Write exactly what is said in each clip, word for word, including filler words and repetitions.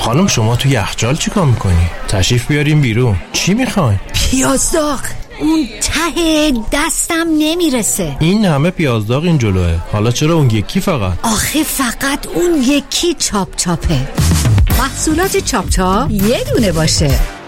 خانم شما تو یخچال چیکار میکنی؟ تشریف بیاریم بیرون. چی میخواین؟ پیازداغ. اون ته دستم نمیرسه. این همه پیازداغ این جلوه، حالا چرا اون یکی فقط؟ آخه فقط اون یکی چاپ چاپه. محصولات چاپ چاپ یه دونه باشه.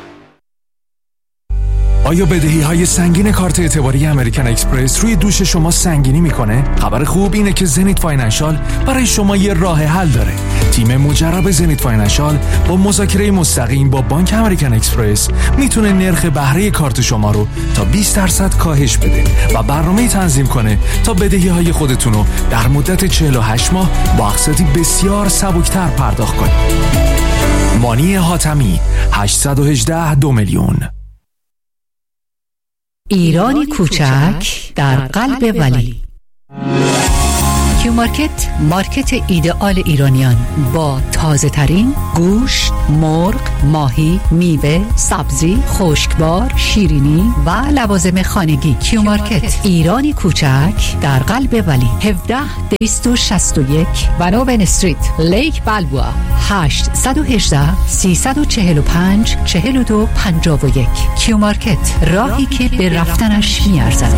آیا بدهی های سنگین کارت اعتباری امریکن اکسپرس روی دوش شما سنگینی میکنه؟ خبر خوب اینه که زنیت فاینانشال برای شما یه راه حل داره. تیم مجرب زنیت فاینانشال با مذاکره مستقیم با بانک امریکن اکسپرس میتونه نرخ بهره کارت شما رو تا بیست درصد کاهش بده و برنامه تنظیم کنه تا بدهی های خودتون رو در مدت چهل و هشت ماه با اقساطی بسیار سبکتر پرداخت کنید. مانی حاتمی هشت یک هشت دو میلیون. ایرانی کوچک در قلب ولی. کیو مارکت، مارکت ایدئال ایرانیان با تازه ترین گوشت، مرغ، ماهی، میوه، سبزی، خشکبار، شیرینی و لوازم خانگی. کیو مارکت، ایرانی کوچک در قلب ولی. هفده دویست و شصت و یک ونوون استریت، لیک بلبوا. هشت یک هشت سه چهار پنج چهار دو پنج یک. کیو مارکت، راهی که به رفتنش میارزد.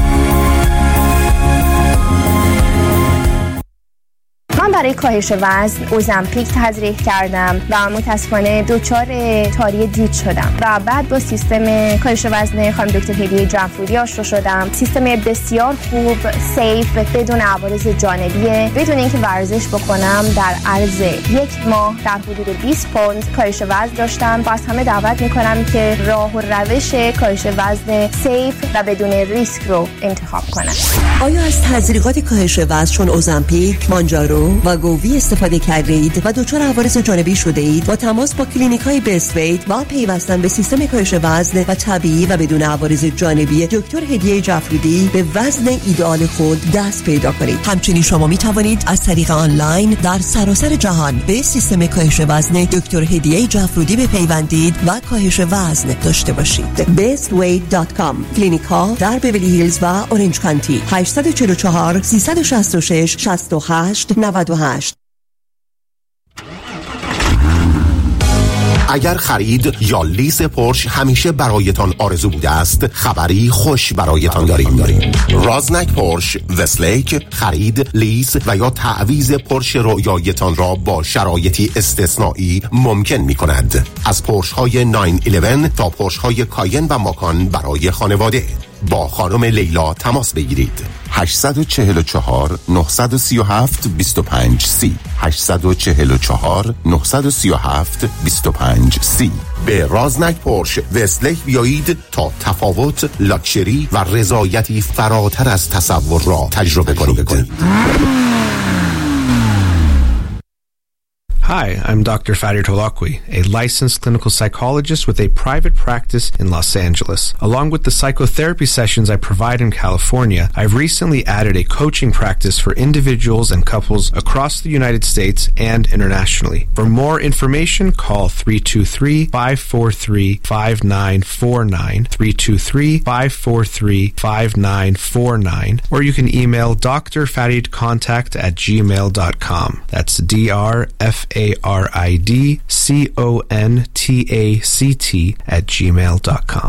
من برای کاهش وزن اوزمپیک تزریق کردم و متاسفانه دچار تاری دید شدم و بعد با سیستم کاهش وزن خانم دکتر هدیه جعفرودی آشنا شدم. سیستم بسیار خوب، سیف، بدون عوارض جانبیه، بدون اینکه ورزش بکنم. در عرض یک ماه در حدود بیست پوند کاهش وزن داشتم و از همه دعوت میکنم که راه و روش کاهش وزن سیف و بدون ریسک رو انتخاب کنن. آیا از تزریقات کاهش وزن چون اوزمپیک، مانجارو و گووی استفاده کرده اید و دچار عوارض جانبی شده اید؟ با تماس با کلینیک های بیست ویت و پیوستن به سیستم کاهش وزن و طبیعی و بدون عوارض جانبی دکتر هدیه جعفرودی به وزن ایدئال خود دست پیدا کنید. همچنین شما می توانید از طریق آنلاین در سراسر جهان به سیستم کاهش وزن دکتر هدیه جعفرودی بپیوندید و کاهش وزن داشته باشید. بیست ویت دات کام. کلینیک ها در بیولی هیلز و اورنج کانتی. هشت چهار چهار سه شش شش شش هشت نود و هشت. اگر خرید یا لیز پورش همیشه برایتان آرزو بوده است، خبری خوش برایتان داریم داریم رازنک پورش وستلیک خرید، لیز و یا تعویض پورش رویایتان را با شرایطی استثنایی ممکن می کند. از پورش های نه یازده تا پورش های کاین و ماکان برای خانواده. با خانم لیلا تماس بگیرید. هشت چهار چهار نه سه هفت دو پنج سی هشت چهار چهار نه سه هفت دو پنج سی. به رازنک پورش وستلیک بیایید تا تفاوت، لاکچری و رضایتی فراتر از تصور را تجربه کنید. Hi, I'm Doctor Farid Holakwi, a licensed clinical psychologist with a private practice in Los Angeles. Along with the psychotherapy sessions I provide in California, I've recently added a coaching practice for individuals and couples across the United States and internationally. For more information, call three two three, five four three, five nine four nine, three two three, five four three, five nine four nine, or you can email d r farid contact at gmail dot com. That's D R F A R I D C O N T A C T at gmail dot com.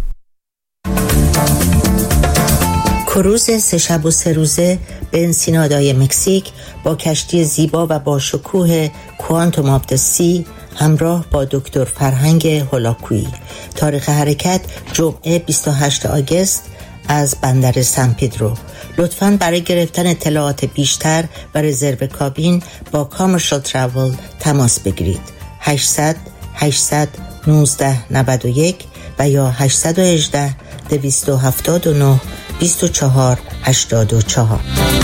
کروز سه شب و سه روزه به انسینادای مکزیک با کشتی زیبا و با شکوه کوانتوم آف د سی همراه با دکتر فرهنگ هولاکویی. تاریخ حرکت جمعه بیست و هشتم آگوست از بندر سن پدرو. لطفاً برای گرفتن اطلاعات بیشتر و رزرو کابین با کامرشال تراول تماس بگیرید. هشتصد هشتصد نوزده نود و یک و یا هشتصد و هجده دویست و هفتاد و نه بیست و چهار هشتاد و چهار.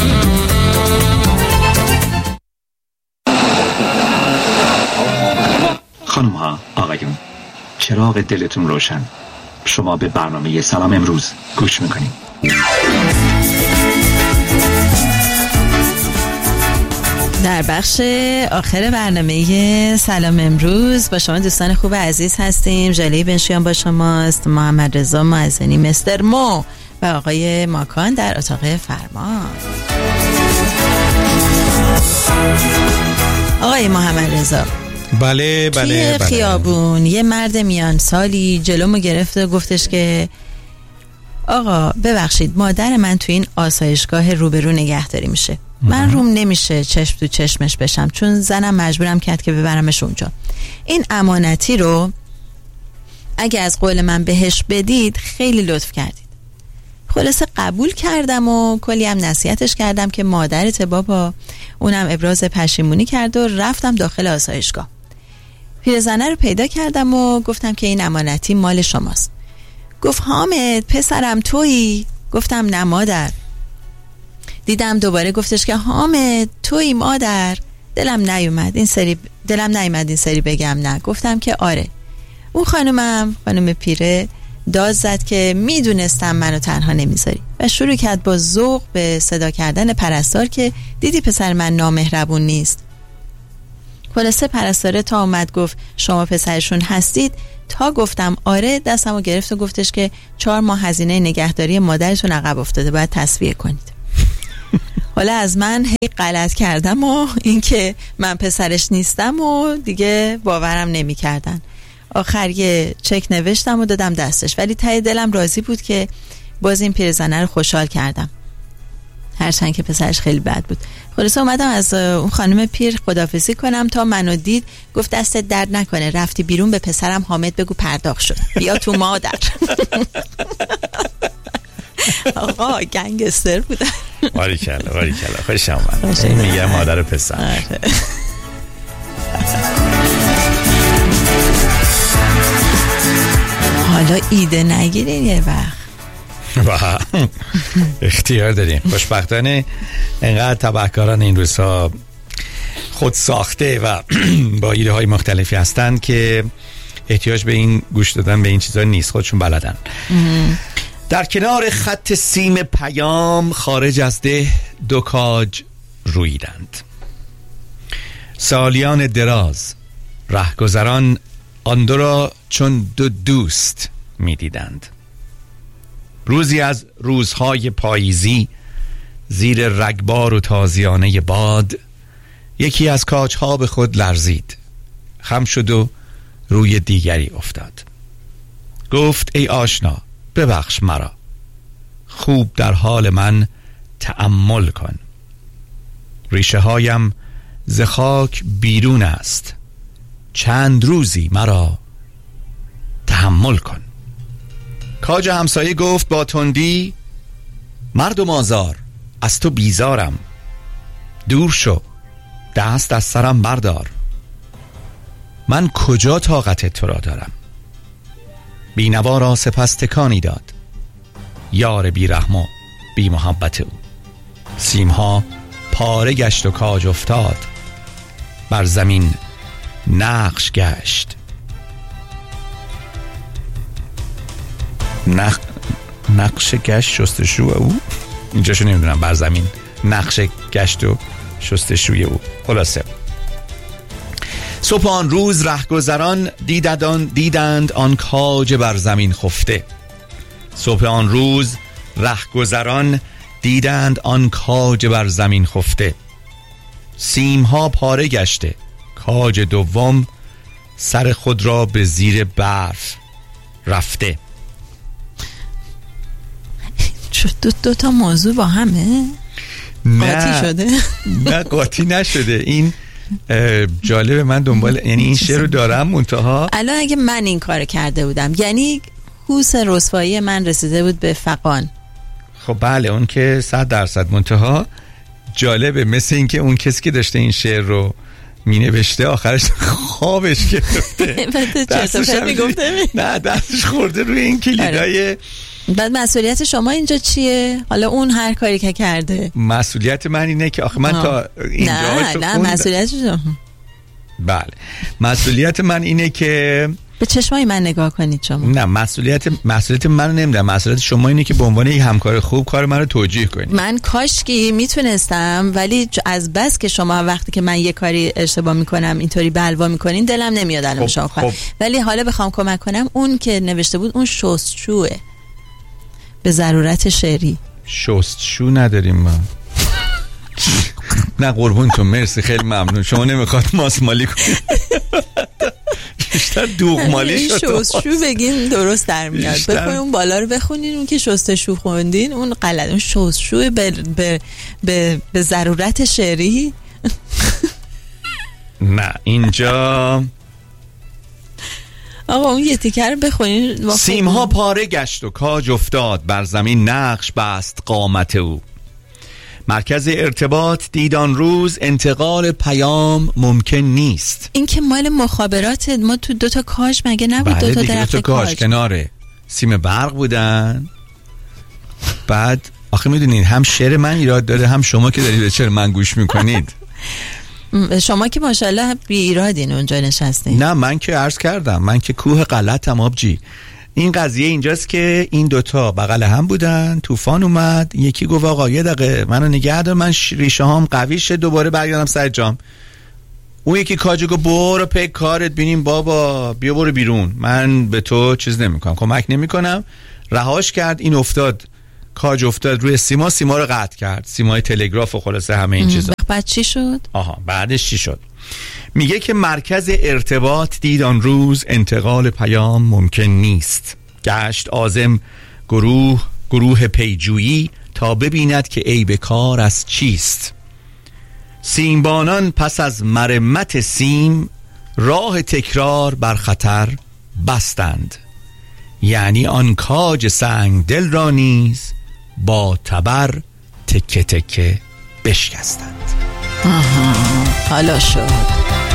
خانم ها، آقایون، چراغ دلتون روشن. شما به برنامه سلام امروز گوش میکنید. در بخش آخر برنامه سلام امروز با شما دوستان خوب عزیز هستیم. ژاله بنشیان با شماست، محمد رضا معزنی مستر مو و آقای ماکان در اتاق فرمان. آقای محمد رضا، بله بله توی بله. خیابون یه مرد میان سالی جلومو گرفت و گفتش که آقا ببخشید مادر من تو این آسایشگاه روبرو نگهداری میشه. من روم نمیشه چشم تو چشمش بشم چون زنم مجبورم کرد که ببرمش اونجا. این امانتی رو اگه از قول من بهش بدید خیلی لطف کردید. خلاصه قبول کردم و کلی هم نصیحتش کردم که مادرت بابا. اونم ابراز پشیمونی کرد و رفتم داخل آسایشگاه. پیرزنه رو پیدا کردم و گفتم که این امانتی مال شماست. گفت حامد پسرم تویی؟ گفتم نه مادر. دیدم دوباره گفتش که حامد تویی مادر؟ دلم نیومد این سری دلم نیومد این سری بگم نه. گفتم که آره. اون خانومم خانوم پیره داد زد که میدونستم منو تنها نمیذاری و شروع کرد با ذوق به صدا کردن پرستار که دیدی پسر من نامهربون نیست. خلاصه پرستاره تا اومد گفت شما پسرشون هستید، تا گفتم آره دستمو گرفت و گفتش که چهار ماه هزینه نگهداری مادرتون عقب افتاده باید تسویه کنید. حالا از من هی غلط کردم و اینکه من پسرش نیستم و دیگه باورم نمی کردن. آخر یه چک نوشتم و دادم دستش ولی ته دلم راضی بود که باز این پیرزنه رو خوشحال کردم هرچند که پسرش خیلی بد بود. خلاصه اومدم از اون خانم پیر خداحافظی کنم تا منو دید گفت دستت درد نکنه رفتی بیرون به پسرم حامد بگو پرداخت شد بیا تو مادر. آقا گنگستر بودن. باریکلا باریکلا خوشم اومد. این میگه مادر پسر. حالا ایده نگیرین یه وقت. و اختیار داریم. خوشبختانه اینقدر تبهکاران این روزها خود ساخته و با ایده های مختلفی هستن که احتیاج به این گوش دادن به این چیزها نیست، خودشون بلدن. در کنار خط سیم پیام خارج از ده دو کاج رویدند. سالیان دراز رهگذران آن دو را چون دو دوست می دیدند. روزی از روزهای پاییزی زیر رگبار و تازیانه باد یکی از کاجها به خود لرزید، خم شد و روی دیگری افتاد. گفت ای آشنا ببخش مرا، خوب در حال من تأمل کن. ریشه هایم ز خاک بیرون است، چند روزی مرا تحمل کن. کاج همسایه گفت با تندی مردم آزار از تو بیزارم، دور شو دست از سرم بردار. من کجا طاقت تو را دارم؟ بینوا را سپس تکانی داد یار بی رحم و بی محبت او. سیمها پاره گشت و کاج افتاد، بر زمین نقش گشت. نق... نقش گشت شستشو او، اینجاشو نمیدونم، بر زمین نقش گشت و شستشوی او. خلاصه صبح آن روز رهگذران دیدند دیدند آن کاج بر زمین خفته. صبح آن روز رهگذران دیدند آن کاج بر زمین خفته. سیمها پاره گشته، کاج دوم سر خود را به زیر برف رفته. دو, دو تا موضوع با همه قاطی شده؟ نه قاطی نشده. این جالبه، من دنبال یعنی این شعر رو دارم منتها الان اگه من این کار کرده بودم یعنی کوس رسوایی من رسیده بود به فقان. خب بله اون که صد درصد. منتها جالبه مثل این که اون کسی که داشته این شعر رو می نوشته آخرش خوابش گرفته. دستش نه دستش خورده روی این کلیدای. بعد مسئولیت شما اینجا چیه؟ حالا اون هر کاری که کرده. مسئولیت من اینه که آخه من آه. تا اینجا نه نه مسئولیت شما. بله مسئولیت من اینه که به چشمای من نگاه کنید شما. نه مسئولیت مسئولیت من نمیدونم، مسئولیت شما اینه که به عنوان یک همکار خوب کار من رو توجیه کنید. من کاشکی میتونستم، ولی از بس که شما وقتی که من یه کاری اشتباه میکنم اینطوری بلوا میکنین دلم نمیاد الان شما خب. ولی حالا بخوام کمک کنم، اون که نوشته بود اون شستشوه به ضرورت شعری. شستشو نداریم ما. نه قربونتون، مرسی، خیلی ممنون. شما نمیخواد ماسمالی کنید، بیشتر دوغمالی شد. شستشو بگین درست در میاد. بخونین اون بالا رو بخونین، اون که شستشو خوندین اون غلط. اون شستشو به به به, به ضرورت شعری. نه اینجا آقا اون یه تیکر رو بخونین. سیمها پاره گشت و کاج افتاد، بر زمین نقش بست قامت او. مرکز ارتباط دیدان روز، انتقال پیام ممکن نیست. این که مال مخابرات ما تو دوتا کاج مگه نبود؟ بله دوتا دیگه، درخت دوتا کاج کاج کناره سیم برق بودن. بعد آخه میدونین هم شعر من ایراد داره، هم شما که دارید به شعر من گوش میکنید. شما که ماشاءالله بی ایرادین اونجا نشستین. نه من که عرض کردم، من که کوه غلطم آبجی. این قضیه اینجاست که این دوتا بغل هم بودن، طوفان اومد، یکی گفت آقا یه دقیقه منو نگه دار، من ریشه هام قوی شه، دوباره برگردم سر جام. اون یکی کاجو گفت برو پی کارت، بینیم بابا بیا برو بیرون، من به تو چیز نمیکنم، کمک نمیکنم. رهاش کرد، این افتاد، کاج افتاد روی سیما، سیما رو قطع کرد، سیمای تلگراف و خلاصه همه این چیزا. بعد چی شد؟ آها بعدش چی شد؟ میگه که مرکز ارتباط دید آن روز، انتقال پیام ممکن نیست. گشت عازم گروه گروه پیجویی، تا ببیند که عیب کار از چیست. سیمبانان پس از مرمت سیم، راه تکرار بر خطر بستند. یعنی آن کاج سنگ دل را نیز، با تبر تکه تکه بشکستند. آها حالا شد.